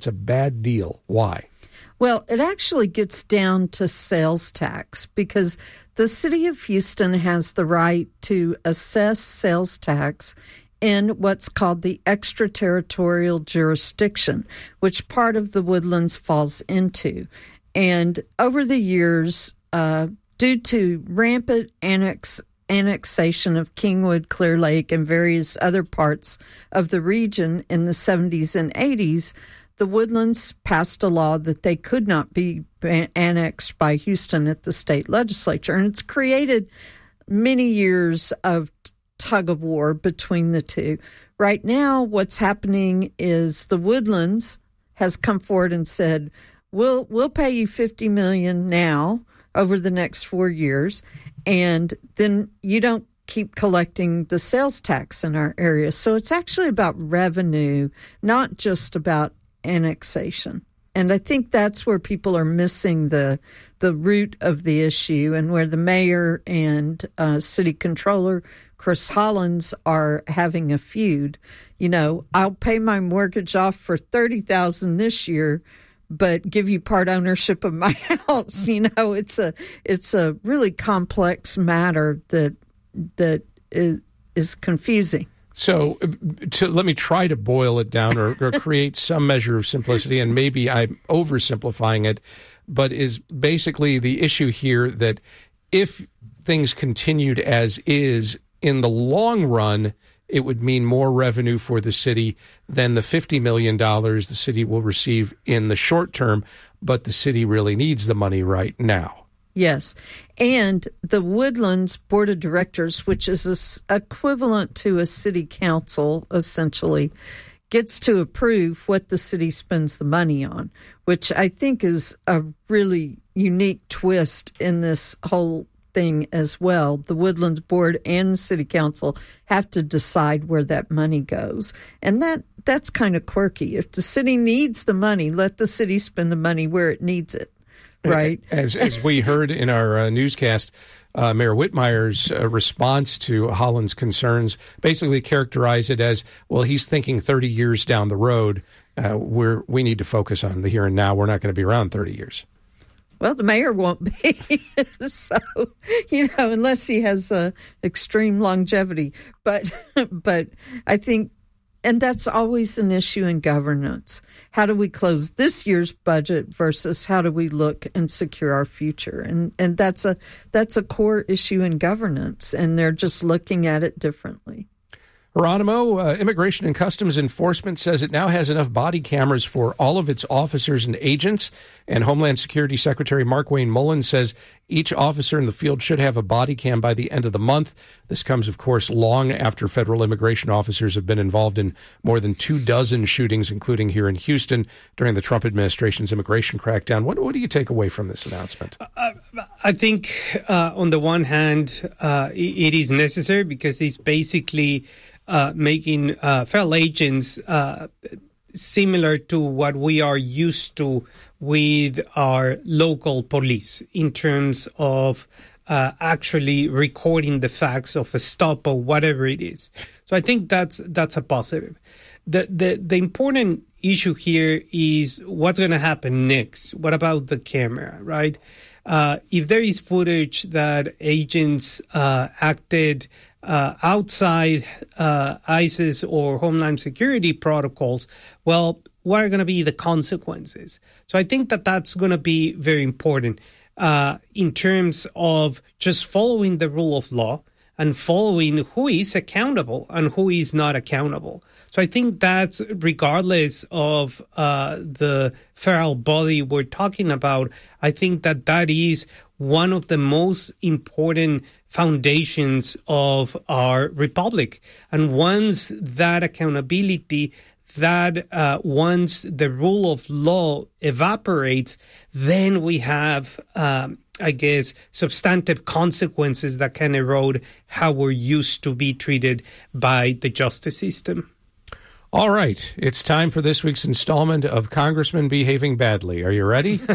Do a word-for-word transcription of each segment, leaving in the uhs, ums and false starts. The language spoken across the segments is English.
it's a bad deal. Why? Well, it actually gets down to sales tax because the city of Houston has the right to assess sales tax in what's called the extraterritorial jurisdiction, which part of the Woodlands falls into. And over the years, uh, due to rampant annex, annexation of Kingwood, Clear Lake, and various other parts of the region in the seventies and eighties, the Woodlands passed a law that they could not be annexed by Houston at the state legislature. And it's created many years of tug of war between the two. Right now, what's happening is the Woodlands has come forward and said, we'll we'll pay you fifty million dollars now over the next four years, and then you don't keep collecting the sales tax in our area. So it's actually about revenue, not just about annexation. And I think that's where people are missing the the root of the issue, and where the mayor and uh, city controller Chris Hollins are having a feud. You know, I'll pay my mortgage off for thirty thousand dollars this year, but give you part ownership of my house. You know, it's a it's a really complex matter that that is, is confusing. So to, let me try to boil it down or, or create some measure of simplicity, and maybe I'm oversimplifying it, but is basically the issue here that if things continued as is, in the long run, it would mean more revenue for the city than the fifty million dollars the city will receive in the short term, but the city really needs the money right now. Yes, and the Woodlands Board of Directors, which is a, equivalent to a city council, essentially, gets to approve what the city spends the money on, which I think is a really unique twist in this whole thing as well. The Woodlands Board and the City Council have to decide where that money goes. And that that's kind of quirky. If the city needs the money, let the city spend the money where it needs it, right? As as we heard in our uh, newscast, uh, Mayor Whitmire's uh, response to Holland's concerns basically characterized it as, well, he's thinking thirty years down the road. Uh, we're, we need to focus on the here and now. We're not going to be around thirty years. Well, the mayor won't be, so, you know, unless he has uh, extreme longevity. But, but I think, and that's always an issue in governance. How do we close this year's budget versus how do we look and secure our future? And and that's a that's a core issue in governance, and they're just looking at it differently. Geronimo, uh, Immigration and Customs Enforcement says it now has enough body cameras for all of its officers and agents. And Homeland Security Secretary Markwayne Mullins says each officer in the field should have a body cam by the end of the month. This comes, of course, long after federal immigration officers have been involved in more than two dozen shootings, including here in Houston during the Trump administration's immigration crackdown. What, what do you take away from this announcement? Uh, I think, uh, on the one hand, uh, it is necessary because it's basically Uh, making uh, federal agents uh, similar to what we are used to with our local police in terms of uh, actually recording the facts of a stop or whatever it is. So I think that's that's a positive. The the, the important issue here is what's going to happen next. What about the camera, right? Uh, if there is footage that agents uh, acted uh, outside uh, ICE's or Homeland Security protocols, well, what are going to be the consequences? So I think that that's going to be very important uh, in terms of just following the rule of law and following who is accountable and who is not accountable. So I think that's regardless of uh, the federal body we're talking about, I think that that is one of the most important foundations of our republic. And once that accountability, that uh, once the rule of law evaporates, then we have, um, I guess, substantive consequences that can erode how we're used to be treated by the justice system. All right. It's time for this week's installment of Congressman Behaving Badly. Are you ready?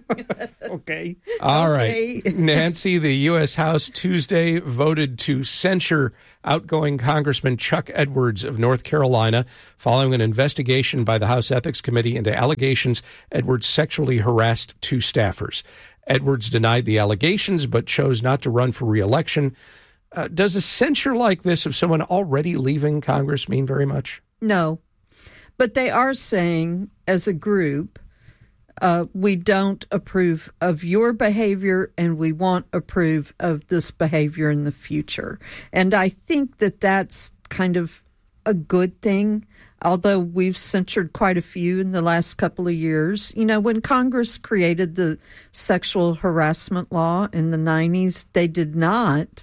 Okay. All Okay. right. Nancy, the U S House Tuesday voted to censure outgoing Congressman Chuck Edwards of North Carolina following an investigation by the House Ethics Committee into allegations Edwards sexually harassed two staffers. Edwards denied the allegations but chose not to run for re-election. Uh, does a censure like this of someone already leaving Congress mean very much? No. But they are saying, as a group, uh, we don't approve of your behavior and we won't approve of this behavior in the future. And I think that that's kind of a good thing, although we've censured quite a few in the last couple of years. You know, when Congress created the sexual harassment law in the nineties, they did not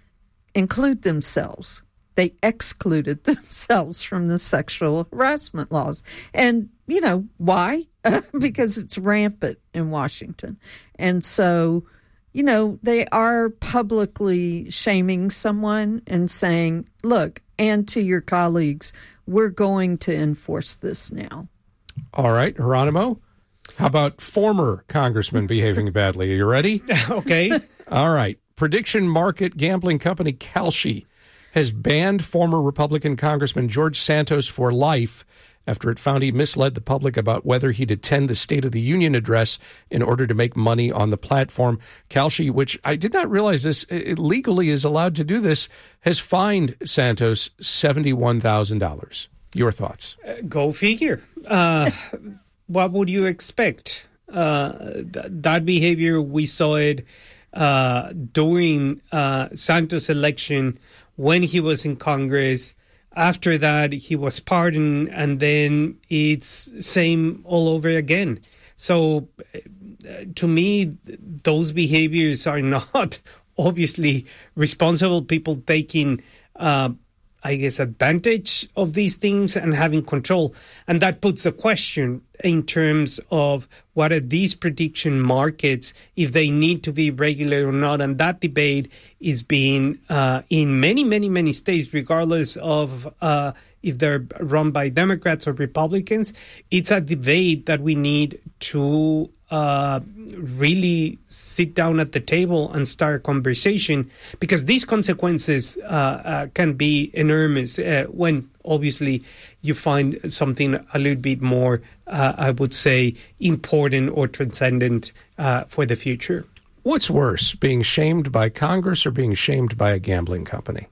include themselves. They excluded themselves from the sexual harassment laws. And, you know, why? Because it's rampant in Washington. And so, you know, they are publicly shaming someone and saying, look, and to your colleagues, we're going to enforce this now. All right, Geronimo, how about former congressmen behaving badly? Are you ready? Okay. All right. Prediction market gambling company Kalshi has banned former Republican Congressman George Santos for life after it found he misled the public about whether he'd attend the State of the Union address in order to make money on the platform. Kalshi, which I did not realize this, it legally is allowed to do this, has fined Santos seventy-one thousand dollars. Your thoughts? Uh, go figure. Uh, what would you expect? Uh, th- that behavior, we saw it uh, during uh, Santos' election when he was in Congress. After that, he was pardoned, and then it's same all over again. So, uh, to me, those behaviors are not obviously responsible people taking, uh, I guess, advantage of these things and having control. And that puts a question in terms of what are these prediction markets, if they need to be regulated or not. And that debate is being uh, in many, many, many states, regardless of uh, if they're run by Democrats or Republicans. It's a debate that we need to uh, really sit down at the table and start a conversation, because these consequences uh, uh, can be enormous uh, when obviously you find something a little bit more, uh, I would say, important or transcendent uh, for the future. What's worse, being shamed by Congress or being shamed by a gambling company?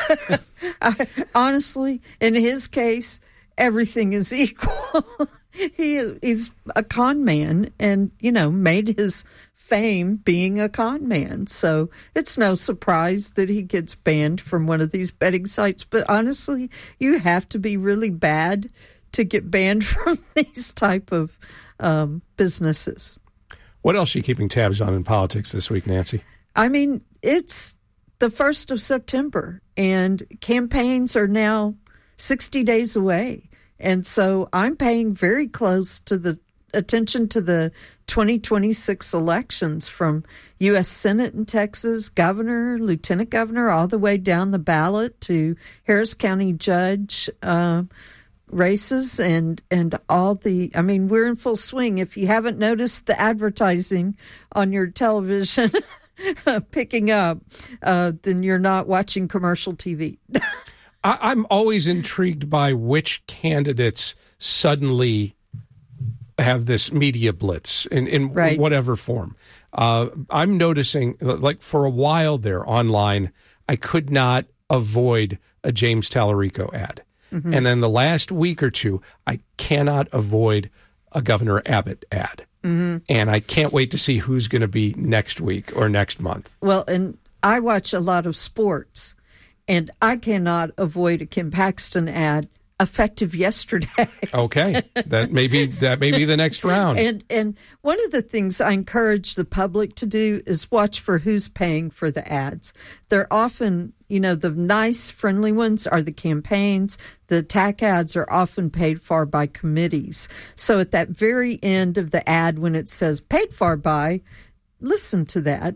I, honestly, in his case, everything is equal. he is a con man and, you know, made his fame being a con man. So it's no surprise that he gets banned from one of these betting sites. But honestly, you have to be really bad to get banned from these type of um, businesses. What else are you keeping tabs on in politics this week, Nancy? I mean, it's the first of September, and campaigns are now sixty days away. And so I'm paying very close to the attention to the twenty twenty-six elections, from U S Senate in Texas, governor, lieutenant governor, all the way down the ballot to Harris County judge uh, races and, and all the, I mean, we're in full swing. If you haven't noticed the advertising on your television picking up, uh, then you're not watching commercial T V. I, I'm always intrigued by which candidates suddenly have this media blitz in, in Right. whatever form. Uh, I'm noticing, like for a while there online, I could not avoid a James Tallarico ad. Mm-hmm. And then the last week or two, I cannot avoid a Governor Abbott ad. Mm-hmm. And I can't wait to see who's going to be next week or next month. Well, and I watch a lot of sports, and I cannot avoid a Kim Paxton ad, effective yesterday. Okay, that may be that may be the next round. And and one of the things I encourage the public to do is watch for who's paying for the ads. They're often, you know, the nice, friendly ones are the campaigns. The T A C ads are often paid for by committees. So at that very end of the ad, when it says paid for by, listen to that.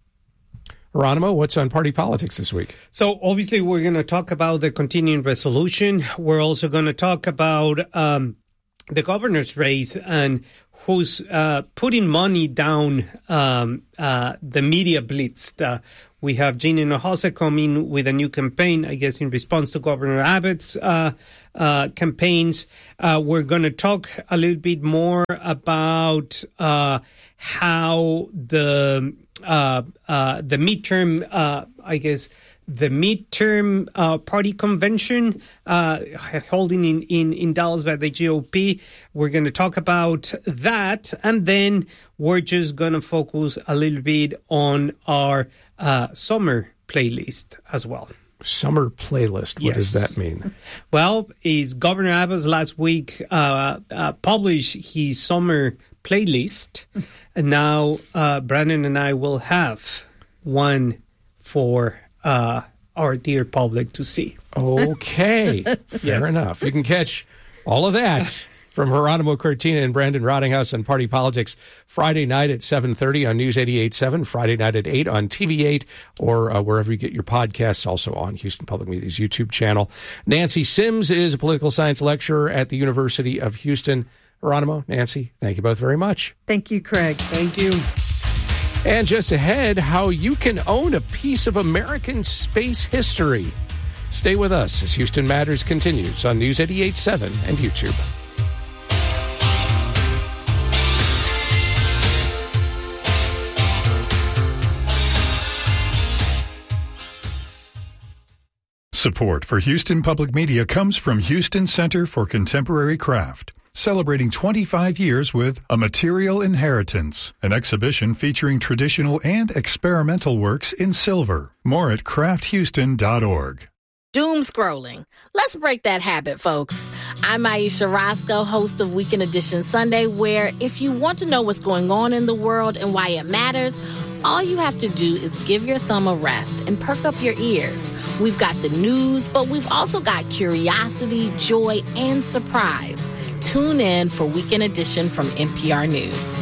Geronimo, what's on party politics this week? So obviously we're going to talk about the continuing resolution. We're also going to talk about um, the governor's race and who's uh, putting money down um, uh, the media blitz. Uh, we have Gina Hinojosa coming with a new campaign, I guess, in response to Governor Abbott's uh, uh, campaigns. Uh, we're going to talk a little bit more about uh, how the uh, uh, the midterm, uh, I guess, the midterm uh, party convention uh, holding in, in, in Dallas by the G O P. We're going to talk about that. And then we're just going to focus a little bit on our uh, summer playlist as well. Summer playlist. What yes. does that mean? Well, is Governor Abbott last week uh, uh, published his summer playlist. And now uh, Brandon and I will have one for Uh, our dear public to see. Okay, fair yes. enough. You can catch all of that from Geronimo Cortina and Brandon Rottinghouse on Party Politics Friday night at seven thirty on News eighty-eight point seven, Friday night at eight on T V eight, or uh, wherever you get your podcasts, also on Houston Public Media's YouTube channel. Nancy Sims is a political science lecturer at the University of Houston. Geronimo, Nancy, thank you both very much. Thank you, Craig. Thank you. And just ahead, how you can own a piece of American space history. Stay with us as Houston Matters continues on News eighty-eight point seven and YouTube. Support for Houston Public Media comes from Houston Center for Contemporary Craft, celebrating twenty-five years with A Material Inheritance, an exhibition featuring traditional and experimental works in silver. More at craft houston dot org. Doom scrolling. Let's break that habit, folks. I'm Aisha Roscoe, host of Weekend Edition Sunday, where if you want to know what's going on in the world and why it matters, all you have to do is give your thumb a rest and perk up your ears. We've got the news, but we've also got curiosity, joy, and surprise. Tune in for Weekend Edition from N P R News.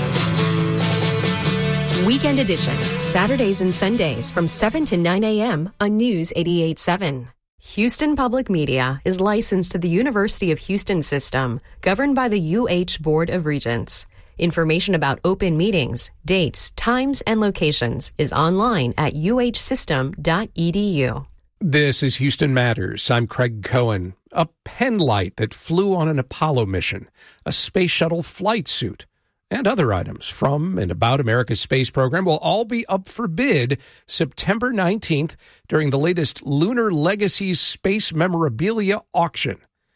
Weekend Edition, Saturdays and Sundays from seven to nine a.m. on News eighty-eight point seven. Houston Public Media is licensed to the University of Houston system, governed by the U H Board of Regents. Information about open meetings, dates, times, and locations is online at u h system dot e d u. This is Houston Matters. I'm Craig Cohen. A pen light that flew on an Apollo mission, a space shuttle flight suit, and other items from and about America's space program will all be up for bid September nineteenth during the latest Lunar Legacies Space Memorabilia Auction.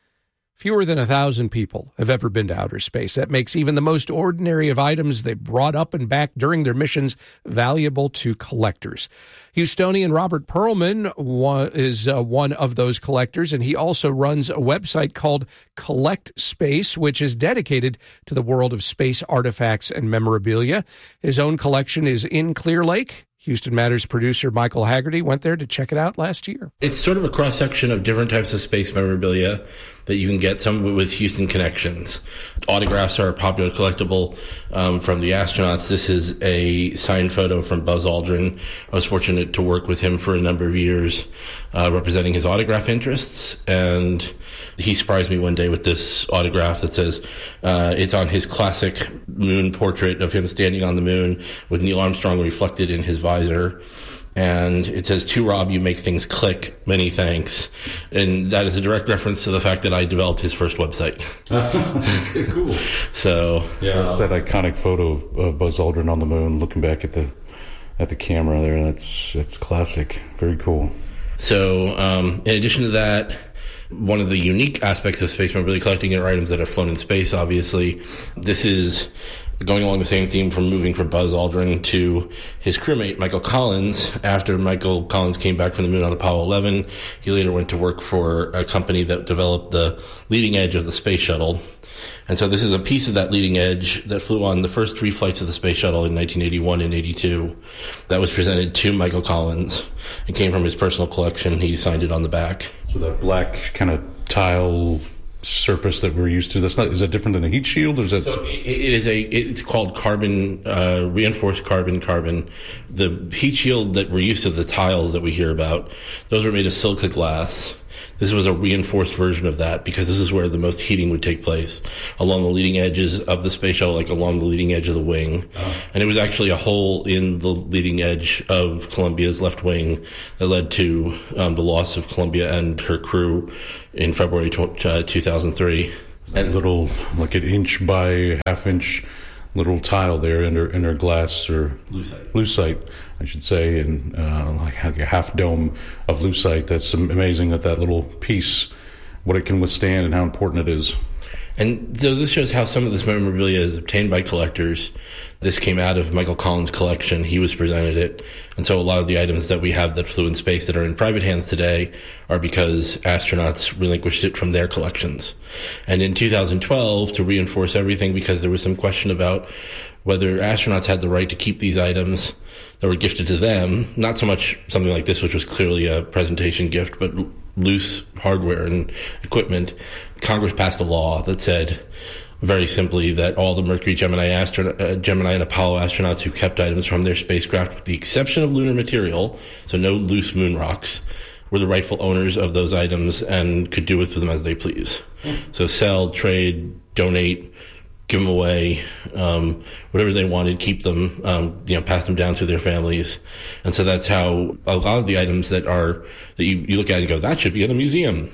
Fewer than a thousand people have ever been to outer space. That makes even the most ordinary of items they brought up and back during their missions valuable to collectors. Houstonian Robert Perlman is uh, one of those collectors, and he also runs a website called Collect Space, which is dedicated to the world of space artifacts and memorabilia. His own collection is in Clear Lake. Houston Matters producer Michael Haggerty went there to check it out last year. It's sort of a cross-section of different types of space memorabilia that you can get, some with Houston connections. Autographs are a popular collectible um, from the astronauts. This is a signed photo from Buzz Aldrin. I was fortunate to work with him for a number of years uh, representing his autograph interests, and he surprised me one day with this autograph that says uh, it's on his classic moon portrait of him standing on the moon with Neil Armstrong reflected in his visor. And it says, "To Rob, you make things click. Many thanks." And that is a direct reference to the fact that I developed his first website. Okay, cool. So, yeah, it's that iconic photo of, of Buzz Aldrin on the moon, looking back at the at the camera there. That's that's classic. Very cool. So, um, in addition to that, one of the unique aspects of space memorabilia collecting are items that have flown in space. Obviously, this is going along the same theme from moving from Buzz Aldrin to his crewmate, Michael Collins. After Michael Collins came back from the moon on Apollo eleven, he later went to work for a company that developed the leading edge of the space shuttle. And so this is a piece of that leading edge that flew on the first three flights of the space shuttle in nineteen eighty-one and eighty-two. That was presented to Michael Collins. It came from his personal collection. He signed it on the back. So that black kind of tile surface that we're used to, that's not, is that different than a heat shield, or is that? So it, it is a, it's called carbon, uh, reinforced carbon carbon. The heat shield that we're used to, the tiles that we hear about, those were made of silica glass. This was a reinforced version of that because this is where the most heating would take place, along the leading edges of the space shuttle, like along the leading edge of the wing. Oh. And it was actually a hole in the leading edge of Columbia's left wing that led to um, the loss of Columbia and her crew in February two thousand three. And a little, like an inch by half inch little tile there in her, in her glass, or lucite, lucite I should say, and uh, like a half dome of lucite. That's amazing that that little piece, what it can withstand and how important it is. And so this shows how some of this memorabilia is obtained by collectors. This came out of Michael Collins' collection. He was presented it. And so a lot of the items that we have that flew in space that are in private hands today are because astronauts relinquished it from their collections. And in two thousand twelve, to reinforce everything, because there was some question about whether astronauts had the right to keep these items that were gifted to them, not so much something like this, which was clearly a presentation gift, but loose hardware and equipment, Congress passed a law that said very simply that all the Mercury, Gemini, astro- uh, Gemini and Apollo astronauts who kept items from their spacecraft, with the exception of lunar material, so no loose moon rocks, were the rightful owners of those items and could do with them as they please. Mm. So sell, trade, donate, give them away, um, whatever they wanted, keep them, um, you know, pass them down through their families. And so that's how a lot of the items that are, that you, you look at and go, that should be in a museum.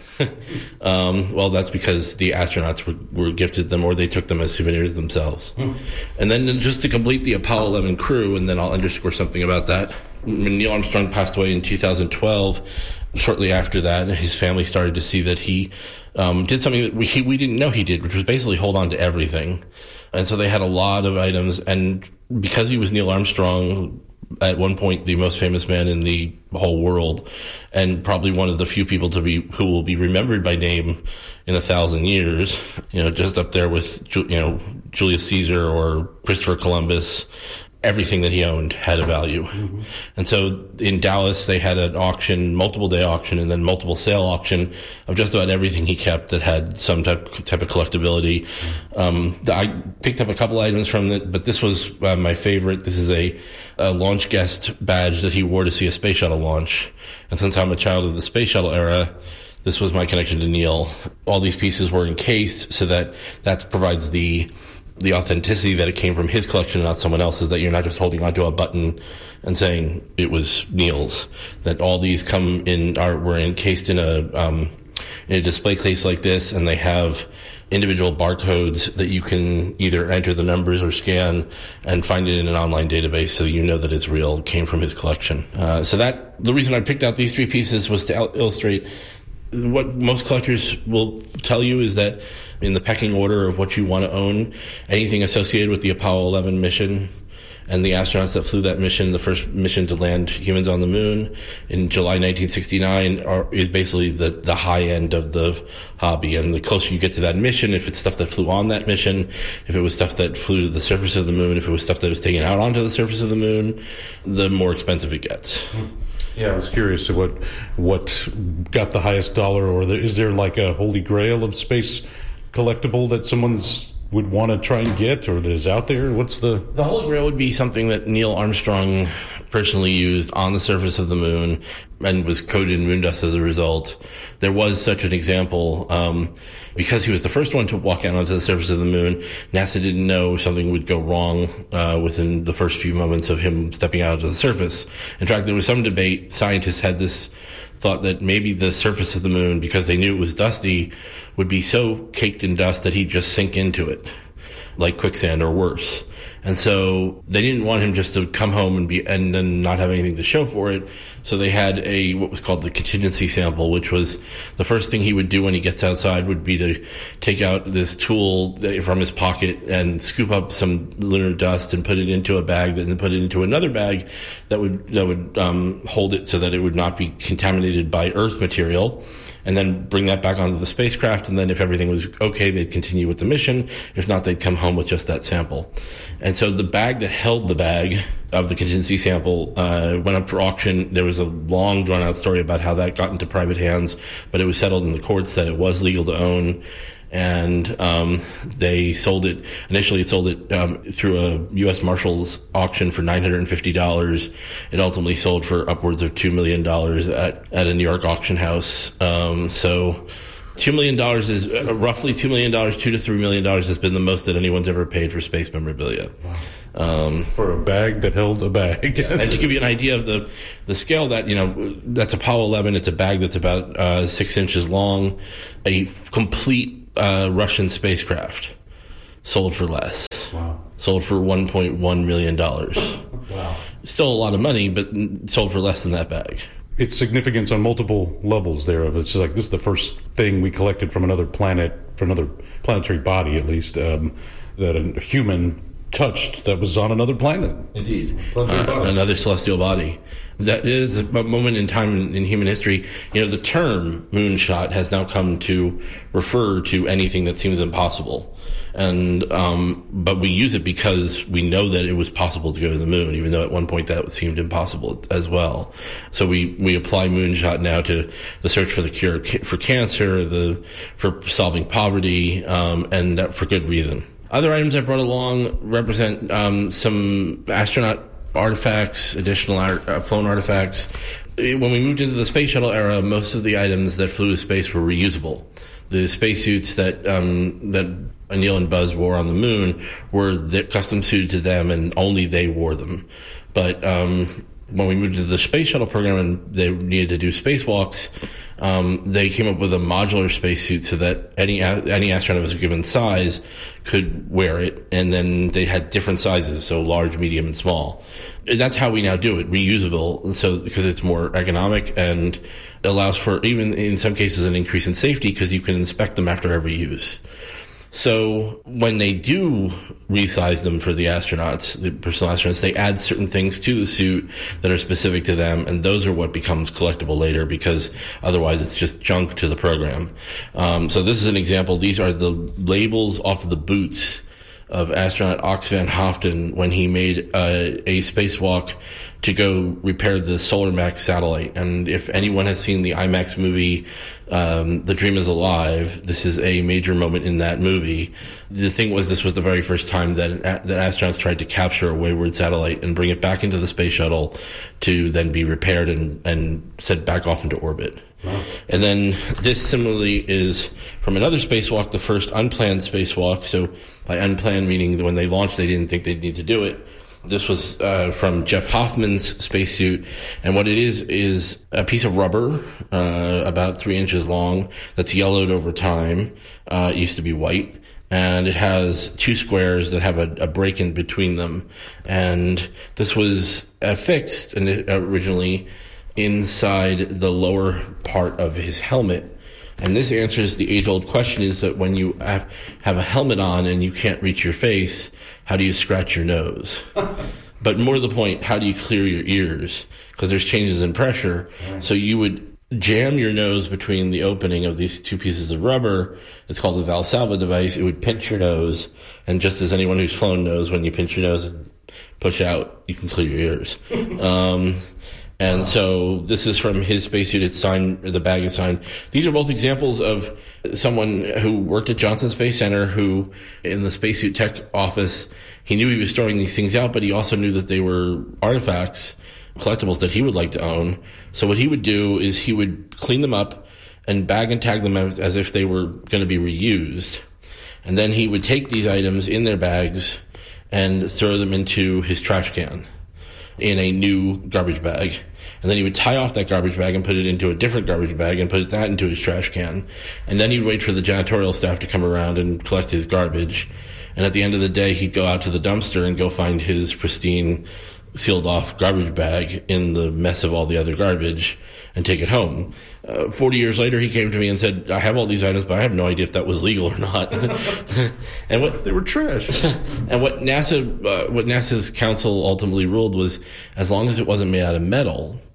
um, well, that's because the astronauts were, were gifted them, or they took them as souvenirs themselves. Mm. And then just to complete the Apollo eleven crew, and then I'll underscore something about that. When Neil Armstrong passed away in two thousand twelve, shortly after that, his family started to see that he um, did something that we, he, we didn't know he did, which was basically hold on to everything. And so they had a lot of items. And because he was Neil Armstrong, at one point the most famous man in the whole world, and probably one of the few people to be who will be remembered by name in a thousand years, you know, just up there with, you know, Julius Caesar or Christopher Columbus. Everything that he owned had a value. Mm-hmm. And so in Dallas, they had an auction, multiple day auction, and then multiple sale auction of just about everything he kept that had some type, type of collectability. Um, I picked up a couple items from it, but this was uh, my favorite. This is a, a launch guest badge that he wore to see a space shuttle launch. And since I'm a child of the space shuttle era, this was my connection to Neil. All these pieces were encased so that that provides the the authenticity that it came from his collection and not someone else's, that you're not just holding onto a button and saying it was Neil's, that all these come in, are, were encased in a, um, in a display case like this, and they have individual barcodes that you can either enter the numbers or scan and find it in an online database so you know that it's real, came from his collection. Uh, so that, the reason I picked out these three pieces was to il- illustrate what most collectors will tell you is that in the pecking order of what you want to own, anything associated with the Apollo eleven mission and the astronauts that flew that mission, the first mission to land humans on the moon in July nineteen sixty-nine, are, is basically the, the high end of the hobby. And the closer you get to that mission, if it's stuff that flew on that mission, if it was stuff that flew to the surface of the moon, if it was stuff that was taken out onto the surface of the moon, the more expensive it gets. Yeah, I was curious what what got the highest dollar, or there, is there like a holy grail of space collectible that someone's would want to try and get, or that is out there? What's the... The Holy Grail would be something that Neil Armstrong personally used on the surface of the moon and was coated in moon dust as a result. There was such an example. Um, because he was the first one to walk out onto the surface of the moon, NASA didn't know something would go wrong uh, within the first few moments of him stepping out onto the surface. In fact, there was some debate. Scientists had this thought that maybe the surface of the moon, because they knew it was dusty, would be so caked in dust that he'd just sink into it, like quicksand or worse. And so they didn't want him just to come home and be and then not have anything to show for it. So they had a what was called the contingency sample, which was the first thing he would do when he gets outside would be to take out this tool from his pocket and scoop up some lunar dust and put it into a bag, then put it into another bag that would that would um, hold it so that it would not be contaminated by Earth material, and then bring that back onto the spacecraft. And then if everything was okay, they'd continue with the mission. If not, they'd come home with just that sample. And so the bag that held the bag of the contingency sample uh, went up for auction. There was a long, drawn-out story about how that got into private hands, but it was settled in the courts that it was legal to own. And um, they sold it, initially it sold it um, through a U S Marshals auction for nine hundred fifty dollars. It ultimately sold for upwards of two million dollars at, at a New York auction house. Um, so two million dollars is uh, roughly two million dollars, two to three million dollars has been the most that anyone's ever paid for space memorabilia. Wow. Um, for a bag that held a bag. And to give you an idea of the, the scale, that, you know, that's Apollo eleven. It's a bag that's about uh, six inches long, a complete uh, Russian spacecraft, sold for less. Wow. Sold for one point one million dollars. Wow. Still a lot of money, but sold for less than that bag. It's significance on multiple levels there. Of It's like this is the first thing we collected from another planet, from another planetary body at least, um, that a human touched that was on another planet. Indeed. Uh, another celestial body. That is a moment in time in, in human history. You know, the term moonshot has now come to refer to anything that seems impossible. And, um, but we use it because we know that it was possible to go to the moon, even though at one point that seemed impossible as well. So we, we apply moonshot now to the search for the cure for cancer, the, for solving poverty, um, and that for good reason. Other items I brought along represent um, some astronaut artifacts, additional art, uh, flown artifacts. When we moved into the space shuttle era, most of the items that flew to space were reusable. The spacesuits that um, that Neil and Buzz wore on the moon were the custom suited to them, and only they wore them. But um, when we moved to the space shuttle program and they needed to do spacewalks, um, they came up with a modular spacesuit so that any any astronaut of a given size could wear it, and then they had different sizes, so large, medium, and small. That's how we now do it, reusable, so because it's more economic and allows for, even in some cases, an increase in safety because you can inspect them after every use. So when they do resize them for the astronauts, the personal astronauts, they add certain things to the suit that are specific to them, and those are what becomes collectible later because otherwise it's just junk to the program. Um, so this is an example. These are the labels off of the boots of astronaut Ox Van Hoften when he made uh, a spacewalk to go repair the SolarMax satellite. And if anyone has seen the IMAX movie, um, The Dream is Alive, this is a major moment in that movie. The thing was, this was the very first time that, that astronauts tried to capture a wayward satellite and bring it back into the space shuttle to then be repaired and, and sent back off into orbit. Wow. And then this similarly is from another spacewalk, the first unplanned spacewalk. So by unplanned, meaning when they launched, they didn't think they'd need to do it. This was uh, from Jeff Hoffman's spacesuit, and what it is is a piece of rubber uh, about three inches long that's yellowed over time. Uh, it used to be white, and it has two squares that have a, a break in between them. And this was affixed originally inside the lower part of his helmet. And this answers the age-old question, is that when you have, have a helmet on and you can't reach your face, how do you scratch your nose? But more to the point, how do you clear your ears? Because there's changes in pressure. Right. So you would jam your nose between the opening of these two pieces of rubber. It's called the Valsalva device. It would pinch your nose. And just as anyone who's flown knows, when you pinch your nose and push out, you can clear your ears. um, And so this is from his spacesuit. It's signed, the bag is signed. These are both examples of someone who worked at Johnson Space Center who, in the spacesuit tech office, he knew he was storing these things out, but he also knew that they were artifacts, collectibles that he would like to own. So what he would do is he would clean them up and bag and tag them as, as if they were going to be reused. And then he would take these items in their bags and throw them into his trash can in a new garbage bag. And then he would tie off that garbage bag and put it into a different garbage bag and put that into his trash can. And then he'd wait for the janitorial staff to come around and collect his garbage. And at the end of the day, he'd go out to the dumpster and go find his pristine, sealed off garbage bag in the mess of all the other garbage and take it home. Uh, forty years later, he came to me and said, I have all these items, but I have no idea if that was legal or not. And what they were trash. And what NASA, uh, what NASA's council ultimately ruled was, as long as it wasn't made out of metal,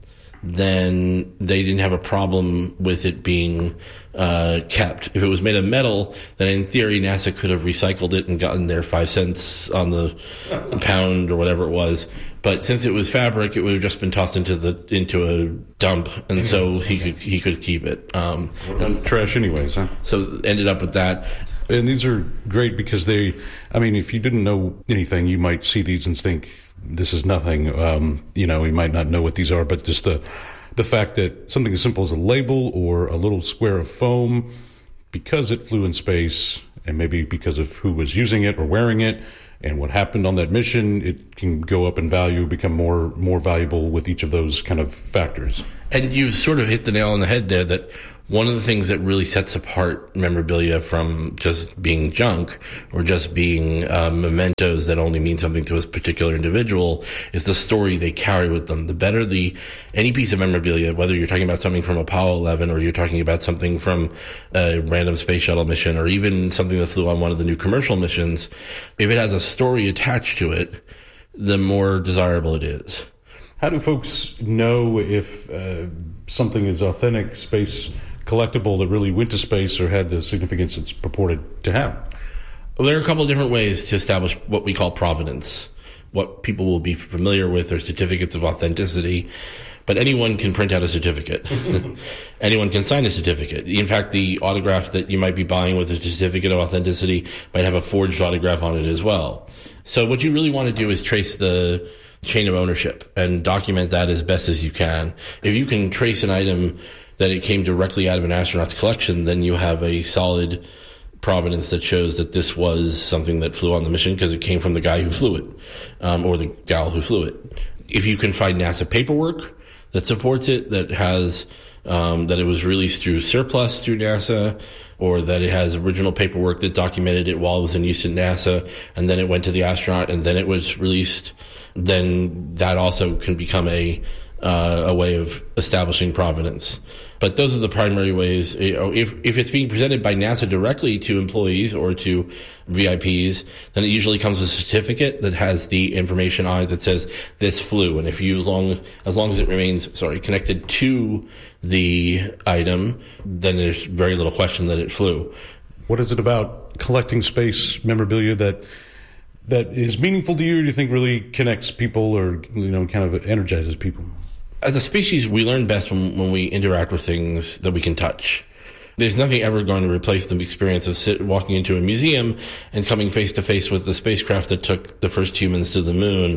then they didn't have a problem with it being uh, kept. If it was made of metal, then in theory NASA could have recycled it and gotten their five cents on the pound or whatever it was. But since it was fabric, it would have just been tossed into the into a dump, and so he could he could keep it. Um, trash, anyways, huh? So ended up with that. And these are great because they, I mean, if you didn't know anything, you might see these and think this is nothing. Um, you know, you might not know what these are, but just the the fact that something as simple as a label or a little square of foam, because it flew in space, and maybe because of who was using it or wearing it, and what happened on that mission, it can go up in value, become more more valuable with each of those kind of factors. And you've sort of hit the nail on the head there that one of the things that really sets apart memorabilia from just being junk or just being uh, mementos that only mean something to a particular individual is the story they carry with them. The better the any piece of memorabilia, whether you're talking about something from Apollo eleven or you're talking about something from a random space shuttle mission or even something that flew on one of the new commercial missions, if it has a story attached to it, the more desirable it is. How do folks know if uh, something is authentic space collectible that really went to space or had the significance it's purported to have? Well, there are a couple of different ways to establish what we call provenance. What people will be familiar with are certificates of authenticity, but anyone can print out a certificate. Anyone can sign a certificate. In fact, the autograph that you might be buying with a certificate of authenticity might have a forged autograph on it as well. So what you really want to do is trace the chain of ownership and document that as best as you can. If you can trace an item that it came directly out of an astronaut's collection, then you have a solid provenance that shows that this was something that flew on the mission because it came from the guy who flew it, um, or the gal who flew it. If you can find NASA paperwork that supports it, that has um, that it was released through surplus through NASA, or that it has original paperwork that documented it while it was in use at NASA, and then it went to the astronaut, and then it was released, then that also can become a Uh, a way of establishing provenance. But those are the primary ways. You know, if, if it's being presented by NASA directly to employees or to V I Ps, then it usually comes with a certificate that has the information on it that says this flew. And if you long, as long as it remains, sorry, connected to the item, then there's very little question that it flew. What is it about collecting space memorabilia that that is meaningful to you, or do you think really connects people, or you know, kind of energizes people? As a species, we learn best when, when we interact with things that we can touch. There's nothing ever going to replace the experience of sit, walking into a museum and coming face to face with the spacecraft that took the first humans to the moon,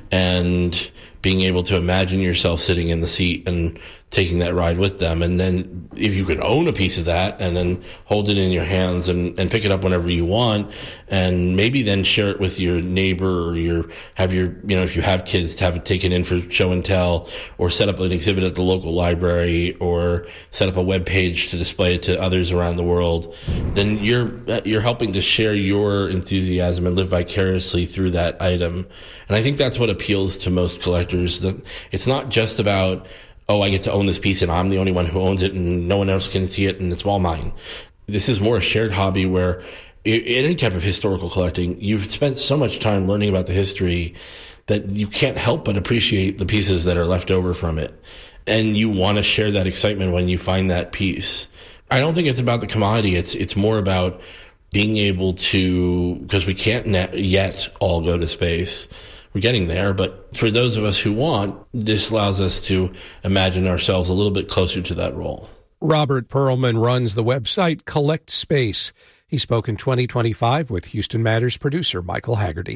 and being able to imagine yourself sitting in the seat and taking that ride with them. And then if you can own a piece of that and then hold it in your hands and, and pick it up whenever you want, and maybe then share it with your neighbor, or your, have your, you know, if you have kids, to have it taken in for show and tell, or set up an exhibit at the local library, or set up a web page to display it to others around the world, then you're, you're helping to share your enthusiasm and live vicariously through that item. And I think that's what appeals to most collectors. It's not just about, oh, I get to own this piece and I'm the only one who owns it and no one else can see it and it's all mine. This is more a shared hobby where in any type of historical collecting, you've spent so much time learning about the history that you can't help but appreciate the pieces that are left over from it. And you want to share that excitement when you find that piece. I don't think it's about the commodity. It's, it's more about being able to, because we can't yet all go to space. We're getting there, but for those of us who want, this allows us to imagine ourselves a little bit closer to that role. Robert Perlman runs the website Collect Space. He spoke in twenty twenty-five with Houston Matters producer Michael Haggerty.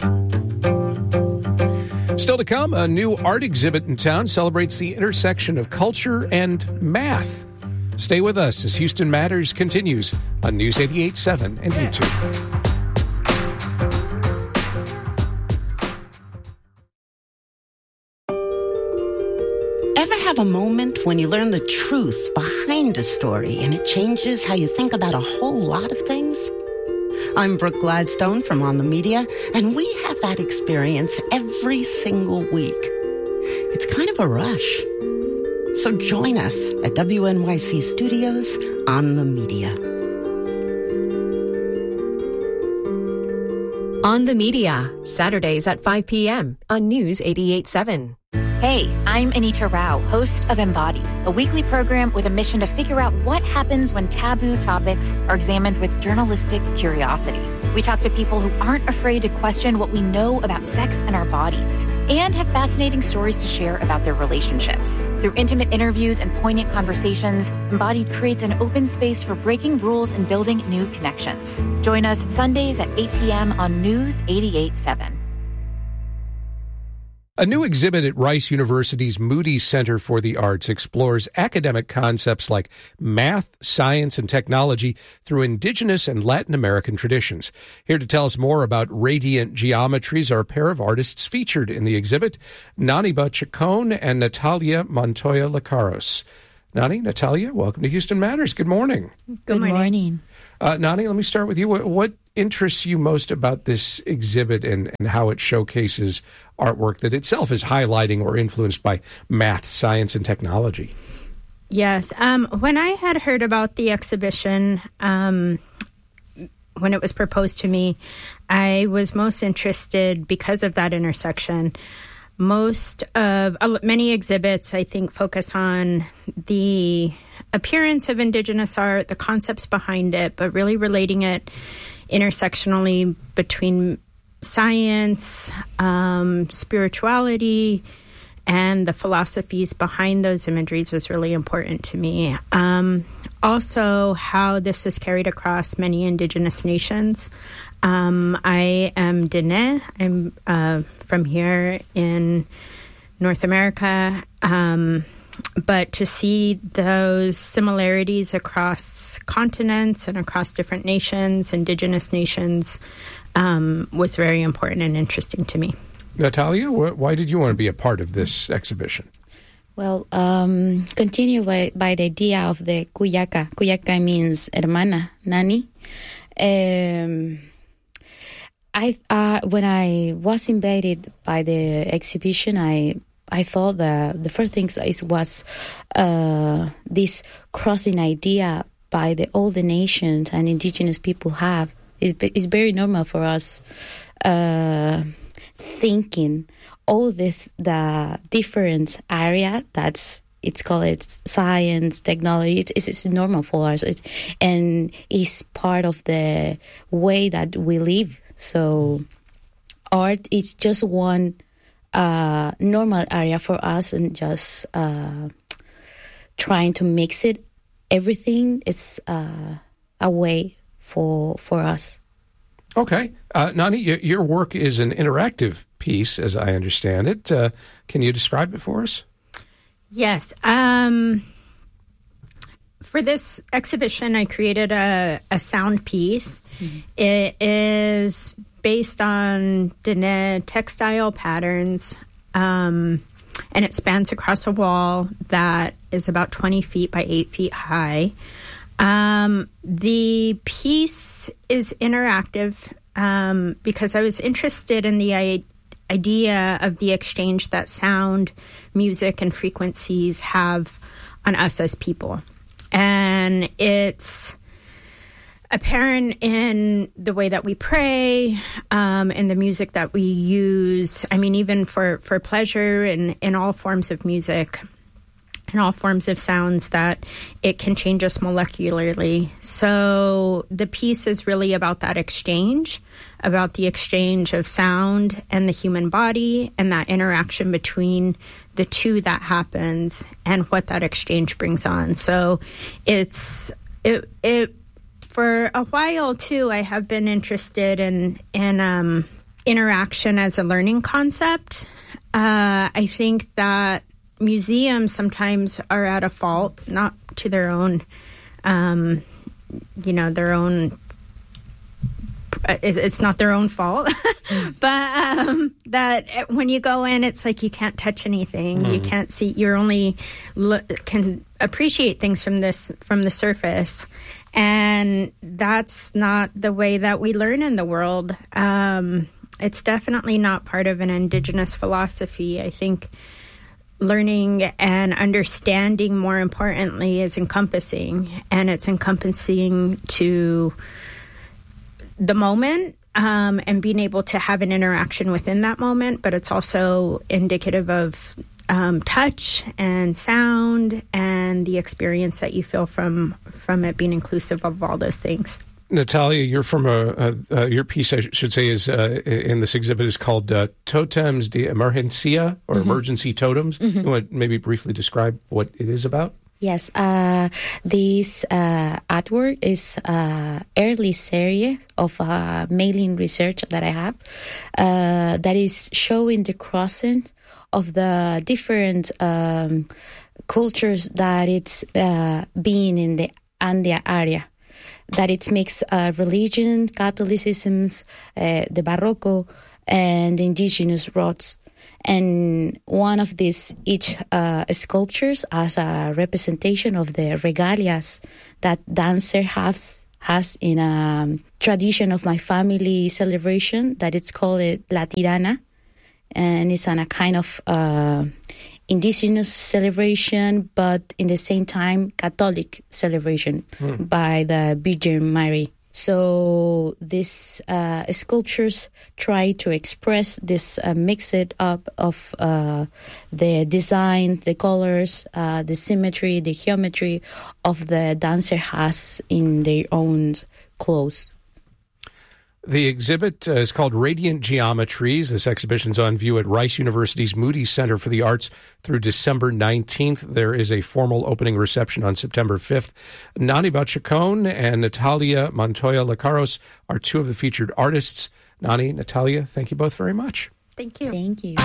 Still to come, a new art exhibit in town celebrates the intersection of culture and math. Stay with us as Houston Matters continues on News eighty-eight point seven and YouTube. Have a moment when you learn the truth behind a story and it changes how you think about a whole lot of things? I'm Brooke Gladstone from On the Media, and we have that experience every single week. It's kind of a rush. So join us at W N Y C Studios On the Media. On the Media, Saturdays at five p.m. on News eighty-eight point seven. Hey, I'm Anita Rao, host of Embodied, a weekly program with a mission to figure out what happens when taboo topics are examined with journalistic curiosity. We talk to people who aren't afraid to question what we know about sex and our bodies, and have fascinating stories to share about their relationships. Through intimate interviews and poignant conversations, Embodied creates an open space for breaking rules and building new connections. Join us Sundays at eight p.m. on News eighty-eight point seven. A new exhibit at Rice University's Moody Center for the Arts explores academic concepts like math, science, and technology through indigenous and Latin American traditions. Here to tell us more about radiant geometries are a pair of artists featured in the exhibit, Naniba Chacon and Natalia Montoya Lacaros. Nani, Natalia, welcome to Houston Matters. Good morning. Good morning. Good morning. Uh, Nani, let me start with you. What, what interests you most about this exhibit and, and how it showcases artwork that itself is highlighting or influenced by math, science, and technology? Yes. Um, when I had heard about the exhibition, um, when it was proposed to me, I was most interested because of that intersection. Most of, uh, many exhibits, I think, focus on the appearance of indigenous art, the concepts behind it, but really relating it intersectionally between science, um, spirituality, and the philosophies behind those imageries was really important to me. Um, also, how this is carried across many indigenous nations. Um, I am Dene. I'm uh, from here in North America. Um, but to see those similarities across continents and across different nations, indigenous nations, um, was very important and interesting to me. Natalia, wh- why did you want to be a part of this exhibition? Well, um, continue by, by the idea of the Cuyacá. Cuyacá means hermana, nani. Um, I uh, when I was invited by the exhibition, I I thought that the first thing is was uh, this crossing idea by the all the nations and indigenous people have. It's, it's very normal for us uh, thinking all this the different area that's it's called it's science, technology. It's, it's normal for us, it's, and it's part of the way that we live. So art is just one uh, normal area for us, and just uh, trying to mix it. Everything is uh, a way for for us. Okay. Uh, Nani, y- your work is an interactive piece, as I understand it. Uh, can you describe it for us? Yes. Um, for this exhibition, I created a, a sound piece. Mm-hmm. It is based on Dene textile patterns, um, and it spans across a wall that is about twenty feet by eight feet high. Um, the piece is interactive um, because I was interested in the I- idea of the exchange that sound, music, and frequencies have on us as people. And it's apparent in the way that we pray, um, and the music that we use. I mean, even for, for pleasure and in all forms of music, in all forms of sounds, that it can change us molecularly. So the piece is really about that exchange, about the exchange of sound and the human body, and that interaction between the two that happens and what that exchange brings on. So it's it it for a while too, I have been interested in in um, interaction as a learning concept. Uh, I think that museums sometimes are at a fault, not to their own, um, you know, their own. It's not their own fault, but um, that when you go in, it's like you can't touch anything. Mm. You can't see. You're only look, can appreciate things from this from the surface, and that's not the way that we learn in the world. Um, it's definitely not part of an indigenous philosophy. I think learning and understanding, more importantly, is encompassing, and it's encompassing to the moment, um, and being able to have an interaction within that moment, but it's also indicative of um, touch and sound and the experience that you feel from from it being inclusive of all those things. Natalia, you're from a, a, a your piece, I should say, is uh, in this exhibit is called uh, Totems de Emergencia, or mm-hmm. Emergency Totems. Mm-hmm. You want to maybe briefly describe what it is about? Yes, uh, this uh, artwork is uh, early series of uh, mailing research that I have uh, that is showing the crossing of the different um, cultures that it's uh, being in the Andean area. That it makes uh, religion, Catholicisms, uh, the Barroco, and the indigenous roots. And one of these, each uh, sculptures as a representation of the regalias that dancer has has in a tradition of my family celebration that it's called La Tirana. And it's on a kind of uh, indigenous celebration, but in the same time, Catholic celebration hmm. by the Virgin Mary. So these uh, sculptures try to express this uh, mixed up of uh, the design, the colors, uh, the symmetry, the geometry of the dancer has in their own clothes. The exhibit uh, is called Radiant Geometries. This exhibition's on view at Rice University's Moody Center for the Arts through December nineteenth. There is a formal opening reception on September fifth. Nani Bachacon and Natalia Montoya Lecaros are two of the featured artists. Nani, Natalia, thank you both very much. Thank you. Thank you.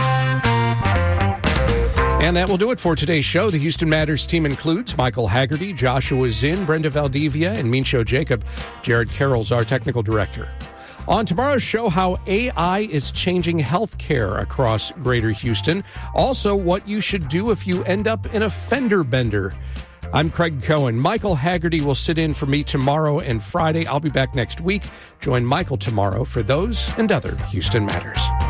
And that will do it for today's show. The Houston Matters team includes Michael Haggerty, Joshua Zinn, Brenda Valdivia, and Mincho Jacob. Jared Carroll's our technical director. On tomorrow's show, how A I is changing healthcare across Greater Houston. Also, what you should do if you end up in a fender bender. I'm Craig Cohen. Michael Haggerty will sit in for me tomorrow and Friday. I'll be back next week. Join Michael tomorrow for those and other Houston Matters.